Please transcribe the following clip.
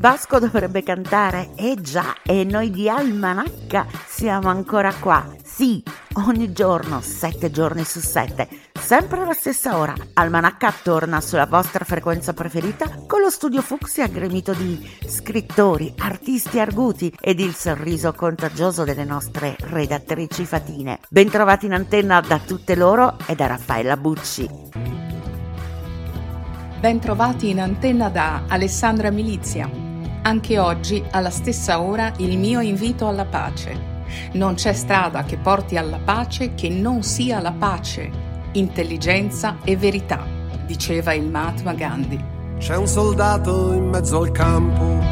Vasco dovrebbe cantare, già, e noi di Almanacca siamo ancora qua. Sì, ogni giorno, 7 giorni su 7, sempre alla stessa ora. Almanacca torna sulla vostra frequenza preferita con lo studio Fucsia gremito di scrittori, artisti arguti ed il sorriso contagioso delle nostre redattrici fatine. Bentrovati in antenna da tutte loro e da Raffaella Bucci. Bentrovati in antenna da Alessandra Milizia. Anche oggi, alla stessa ora, il mio invito alla pace. Non c'è strada che porti alla pace che non sia la pace, intelligenza e verità, diceva il Mahatma Gandhi. C'è un soldato in mezzo al campo